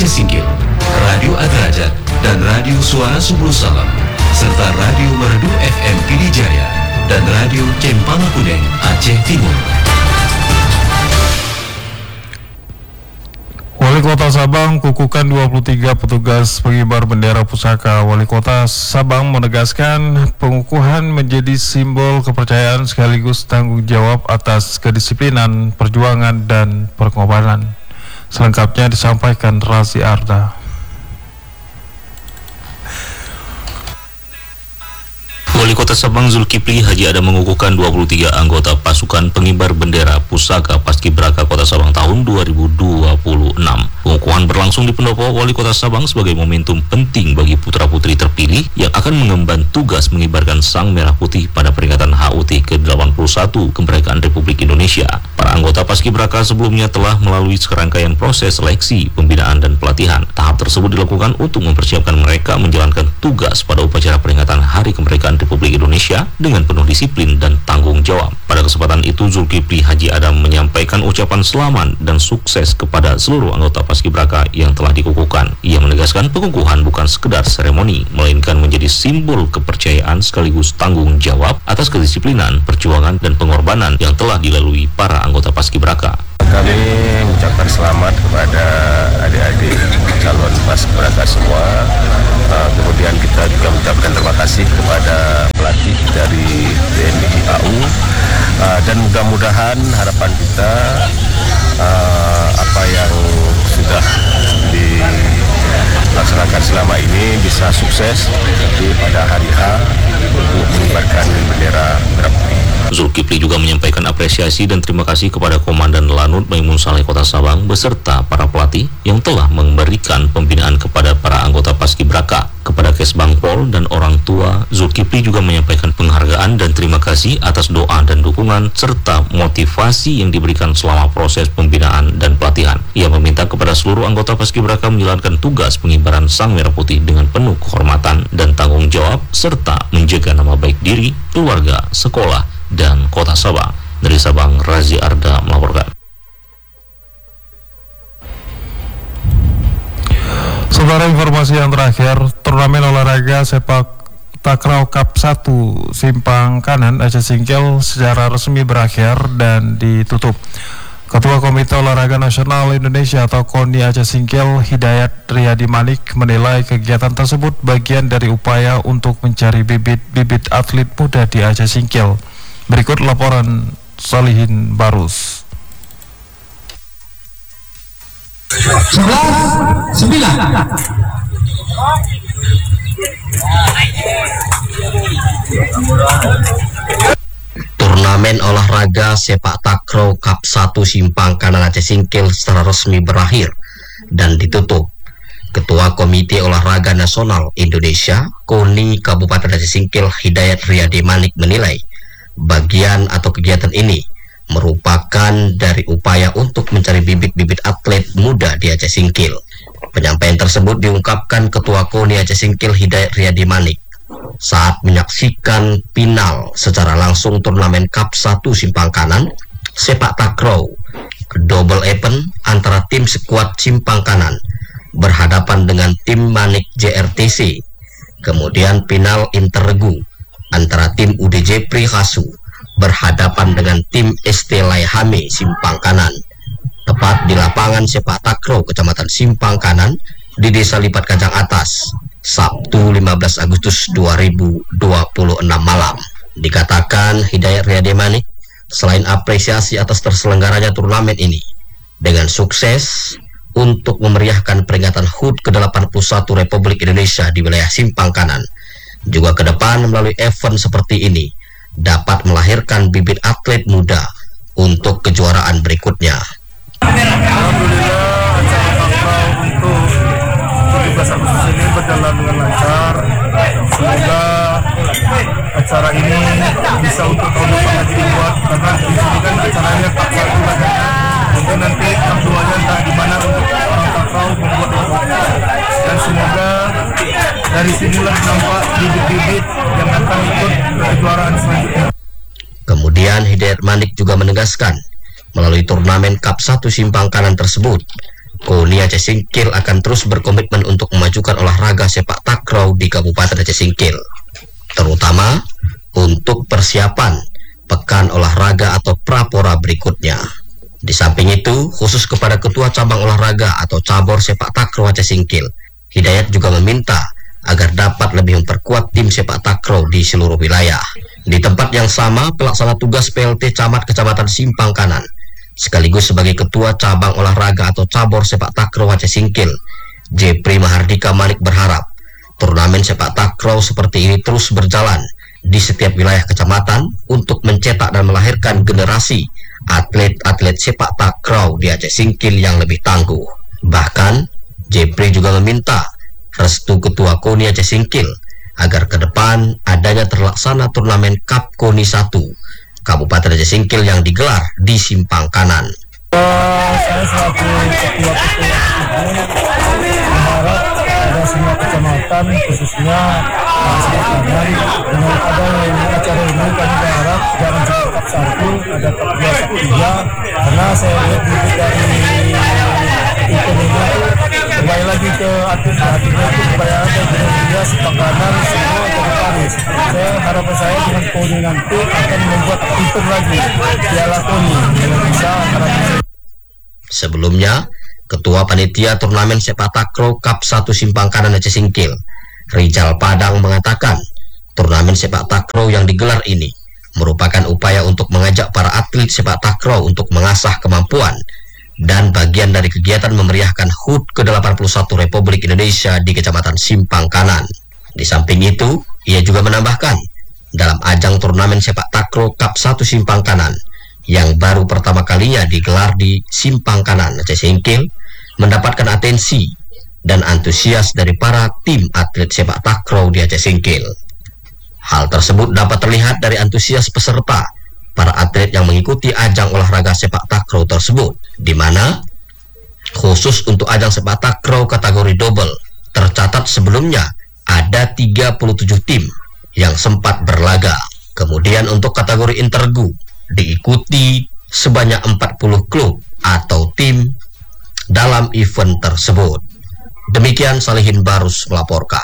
Aceh Singkil, Radio Adrajat, dan Radio Suara Subul Salam, serta Radio Merdu FM Pidijaya dan Radio Cempaka Putih Aceh Timur. Wali Kota Sabang kukuhkan 23 petugas pengibar bendera pusaka. Wali Kota Sabang menegaskan pengukuhan menjadi simbol kepercayaan sekaligus tanggung jawab atas kedisiplinan, perjuangan, dan pengorbanan. Selengkapnya disampaikan Razi Arda. Wali Kota Sabang Zulkifli Haji Adam mengukuhkan 23 anggota pasukan pengibar bendera pusaka Paskibraka Kota Sabang tahun 2026. Pengukuhan berlangsung di pendopo Wali Kota Sabang sebagai momentum penting bagi putra-putri terpilih yang akan mengemban tugas mengibarkan sang merah putih pada peringatan HUT ke-81 kemerdekaan Republik Indonesia. Para anggota Paskibraka sebelumnya telah melalui serangkaian proses seleksi, pembinaan, dan pelatihan. Tahap tersebut dilakukan untuk mempersiapkan mereka menjalankan tugas pada upacara peringatan Hari Kemerdekaan Republik Indonesia dengan penuh disiplin dan tanggung jawab. Pada kesempatan itu, Zulkifli Haji Adam menyampaikan ucapan selamat dan sukses kepada seluruh anggota Paskibraka yang telah dikukuhkan. Ia menegaskan pengukuhan bukan sekedar seremoni, melainkan menjadi simbol kepercayaan sekaligus tanggung jawab atas kedisiplinan, perjuangan, dan pengorbanan yang telah dilalui para anggota Paskibraka. Kami mengucapkan selamat kepada adik-adik calon Paskibraka semua. Kemudian kita juga mengucapkan terima kasih kepada pelatih dari TNI AU, dan mudah-mudahan harapan kita apa yang sudah dilaksanakan selama ini bisa sukses pada hari H untuk mengibarkan bendera merah putih. Zulkifli juga menyampaikan apresiasi dan terima kasih kepada Komandan Lanut Maimun Saleh Kota Sabang beserta para pelatih yang telah memberikan pembinaan kepada para anggota Paskibraka. Kepada Kesbangpol dan orang tua, Zulkifli juga menyampaikan penghargaan dan terima kasih atas doa dan dukungan serta motivasi yang diberikan selama proses pembinaan dan pelatihan. Ia meminta kepada seluruh anggota Paskibraka menjalankan tugas pengibaran sang merah putih dengan penuh kehormatan dan tanggung jawab serta menjaga nama baik diri, keluarga, sekolah, dan Kota Sabang. Dari Sabang, Razi Arda melaporkan. Saudara, informasi yang terakhir, turnamen olahraga sepak takraw Cup 1 Simpang Kanan Aceh Singkil secara resmi berakhir dan ditutup. Ketua Komite Olahraga Nasional Indonesia atau KONI Aceh Singkil, Hidayat Riyadi Malik, menilai kegiatan tersebut bagian dari upaya untuk mencari bibit-bibit atlet muda di Aceh Singkil. Berikut laporan Salihin Barus. 11-9. Turnamen olahraga sepak takraw Cup 1 Simpang Kanan Aceh Singkil secara resmi berakhir dan ditutup. Ketua Komite Olahraga Nasional Indonesia KONI Kabupaten Aceh Singkil, Hidayat Riyadi Malik, menilai bagian atau kegiatan ini merupakan dari upaya untuk mencari bibit-bibit atlet muda di Aceh Singkil. Penyampaian tersebut diungkapkan Ketua KONI Aceh Singkil, Hidayat Riyadi Malik, saat menyaksikan final secara langsung turnamen Cup 1 Simpang Kanan sepak takraw double event antara tim skuad Simpang Kanan berhadapan dengan tim Manik JRTC, kemudian final interregu antara tim UDJ Prihasu berhadapan dengan tim ST Laihame Simpang Kanan, tepat di lapangan sepak takraw Kecamatan Simpang Kanan di Desa Lipat Kajang Atas, Sabtu 15 Agustus 2026 malam. Dikatakan Hidayat Riyadi Malik, selain apresiasi atas terselenggaranya turnamen ini dengan sukses untuk memeriahkan peringatan HUT ke-81 Republik Indonesia di wilayah Simpang Kanan, juga ke depan melalui event seperti ini dapat melahirkan bibit atlet muda untuk kejuaraan berikutnya. Alhamdulillah, acara takraw untuk 17 Agustus ini berjalan dengan lancar. Semoga acara ini bisa untuk tahun depan lagi dibuat, karena di sini kan acaranya Cup 1 banyak. Mungkin nanti Cup 2-nya entah di mana untuk orang takraw membuat itu. Dan semoga dari sinilah nampak bibit-bibit yang akan ikut kejuaraan selanjutnya. Kemudian Hidayat Malik juga menegaskan, melalui turnamen Cup 1 Simpang Kanan tersebut, KONI Aceh Singkil akan terus berkomitmen untuk memajukan olahraga sepak takraw di Kabupaten Aceh Singkil, terutama untuk persiapan Pekan Olahraga atau Prapora berikutnya. Di samping itu, khusus kepada Ketua Cabang Olahraga atau Cabor Sepak Takraw Aceh Singkil, Hidayat juga meminta agar dapat lebih memperkuat tim sepak takraw di seluruh wilayah. Di tempat yang sama, pelaksana tugas PLT Camat Kecamatan Simpang Kanan sekaligus sebagai Ketua Cabang Olahraga atau Cabor Sepak Takraw Aceh Singkil, Jepri Mahardika Manik berharap turnamen sepak takraw seperti ini terus berjalan di setiap wilayah kecamatan untuk mencetak dan melahirkan generasi atlet-atlet sepak takraw di Aceh Singkil yang lebih tangguh. Bahkan, Jepri juga meminta restu Ketua KONI Aceh Singkil agar ke depan adanya terlaksana turnamen Cup KONI 1 Kabupaten Aceh Singkil yang digelar di Simpang Kanan. Saya selaku ketua berharap pada semua kecamatan khususnya Simpang Kanan dengan adanya acara ini kami berharap jangan cuma Cup 1, ada Cup 2, Cup 3, karena saya lihat dari event ini kembali lagi ke atletnya itu supaya ada dia Simpang Kanan semua tertarik. Harapan saya dengan KONI nanti akan membuat event lagi Piala KONI yang bisa harapan. Sebelumnya, Ketua Panitia Turnamen Sepak Takraw Cup 1 Simpang Kanan Aceh Singkil, Rijal Padang mengatakan, turnamen sepak takraw yang digelar ini merupakan upaya untuk mengajak para atlet sepak takraw untuk mengasah kemampuan dan bagian dari kegiatan memeriahkan HUT ke-81 Republik Indonesia di Kecamatan Simpang Kanan. Di samping itu, ia juga menambahkan, dalam ajang turnamen sepak takraw Cup 1 Simpang Kanan yang baru pertama kalinya digelar di Simpang Kanan Aceh Singkil, mendapatkan atensi dan antusias dari para tim atlet sepak takraw di Aceh Singkil. Hal tersebut dapat terlihat dari antusias peserta para atlet yang mengikuti ajang olahraga sepak takraw tersebut, di mana khusus untuk ajang sepak takraw kategori double tercatat sebelumnya ada 37 tim yang sempat berlaga. Kemudian untuk kategori intergu diikuti sebanyak 40 klub atau tim dalam event tersebut. Demikian Salihin Barus melaporkan.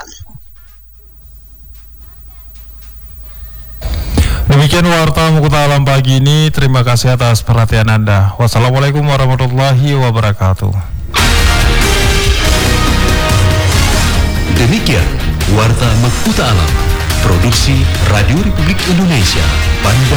Demikian warta Mukhtar Alam pagi ini. Terima kasih atas perhatian Anda. Wassalamualaikum warahmatullahi wabarakatuh. Demikian warta Mukhtar Alam, produksi Radio Republik Indonesia, Panda